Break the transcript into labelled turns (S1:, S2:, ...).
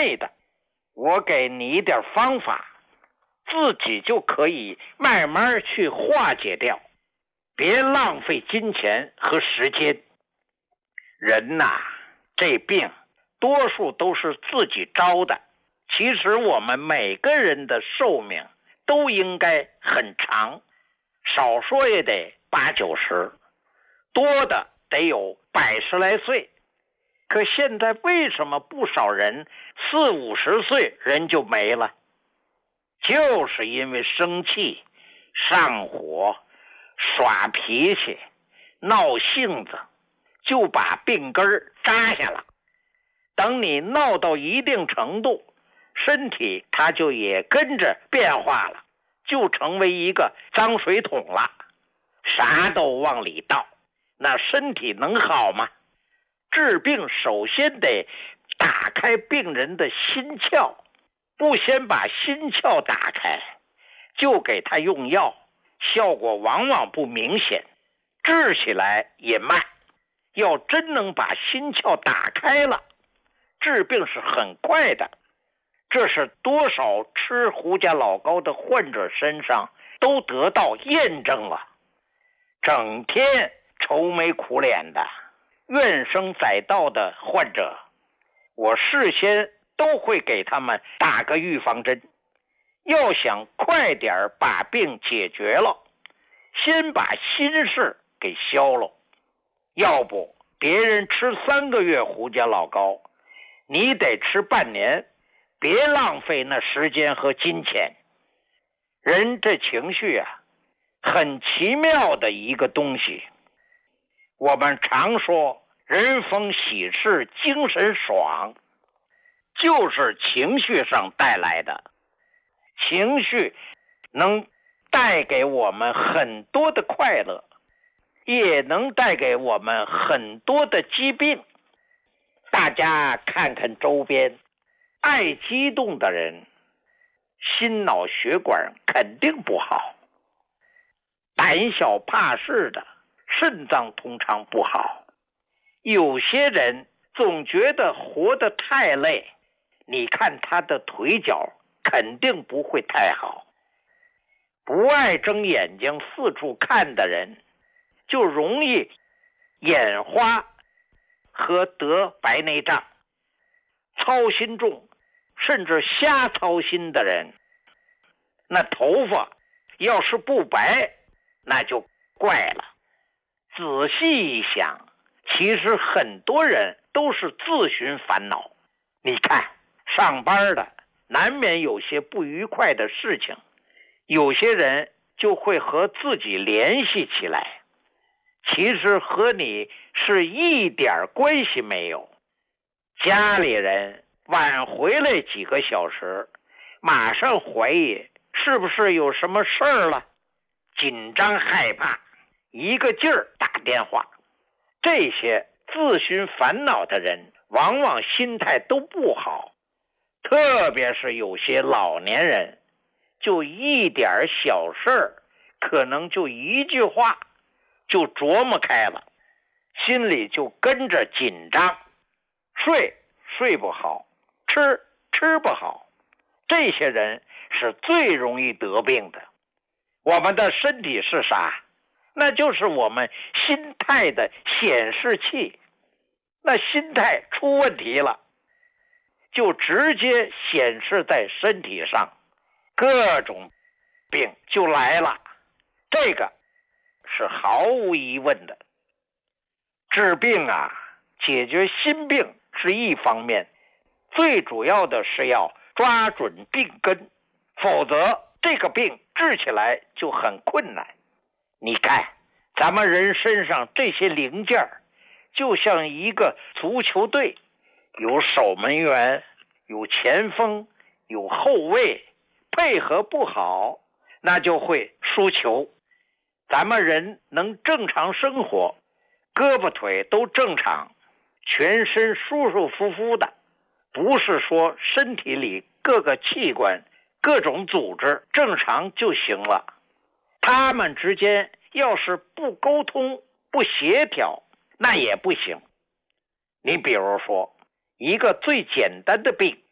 S1: 易的，我给你一点方法，自己就可以慢慢去化解掉，别浪费金钱和时间。人呐，这病多数都是自己招的。其实我们每个人的寿命都应该很长，少说也得80、90，多的得有100来岁。可现在为什么不少人40、50岁人就没了？就是因为生气、上火、耍脾气、闹性子，就把病根扎下了。等你闹到一定程度，身体它就也跟着变化了，就成为一个脏水桶了，啥都往里倒，那身体能好吗？治病首先得打开病人的心窍，不先把心窍打开，就给他用药，效果往往不明显，治起来也慢。要真能把心窍打开了，治病是很快的。这是多少吃胡家老膏的患者身上都得到验证了。整天愁眉苦脸的、怨声载道的患者，我事先都会给他们打个预防针。要想快点把病解决了，先把心事给消了。要不别人吃3个月胡家老膏，你得吃半年，别浪费那时间和金钱。人这情绪啊，很奇妙的一个东西。我们常说人逢喜事精神爽，就是情绪上带来的。情绪能带给我们很多的快乐，也能带给我们很多的疾病。大家看看周边，爱激动的人，心脑血管肯定不好；胆小怕事的，肾脏通常不好。有些人总觉得活得太累，你看他的腿脚肯定不会太好。不爱睁眼睛四处看的人，就容易眼花和得白内障。操心重甚至瞎操心的人，那头发要是不白，那就怪了。仔细一想，其实很多人都是自寻烦恼。你看，上班的难免有些不愉快的事情，有些人就会和自己联系起来，其实和你是一点关系没有。家里人晚回来几个小时，马上怀疑是不是有什么事儿了，紧张害怕，一个劲儿打电话。这些自寻烦恼的人往往心态都不好，特别是有些老年人，就一点小事儿，可能就一句话就琢磨开了，心里就跟着紧张，睡不好，吃不好。这些人是最容易得病的。我们的身体是啥？那就是我们心态的显示器。那心态出问题了，就直接显示在身体上，各种病就来了。这个是毫无疑问的。治病啊，解决心病是一方面，最主要的是要抓准病根，否则这个病治起来就很困难。你看，咱们人身上这些零件就像一个足球队，有守门员，有前锋，有后卫，配合不好，那就会输球。咱们人能正常生活，胳膊腿都正常，全身舒舒服服的，不是说身体里各个器官、各种组织正常就行了。他们之间要是不沟通、不协调，那也不行。你比如说，一个最简单的病，